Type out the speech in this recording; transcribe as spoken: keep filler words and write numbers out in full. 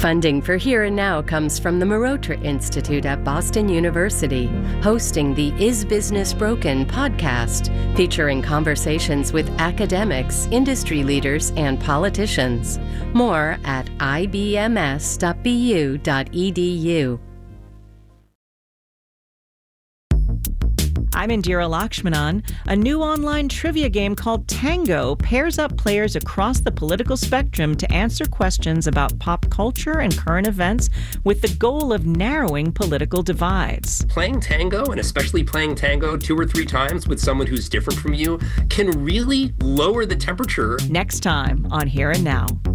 Funding for Here and Now comes from the Marotra Institute at Boston University, hosting the Is Business Broken podcast, featuring conversations with academics, industry leaders, and politicians. More at I B M S dot B U dot E D U. I'm Indira Lakshmanan. A new online trivia game called Tango pairs up players across the political spectrum to answer questions about pop culture and current events with the goal of narrowing political divides. Playing Tango, and especially playing Tango two or three times with someone who's different from you, can really lower the temperature. Next time on Here and Now.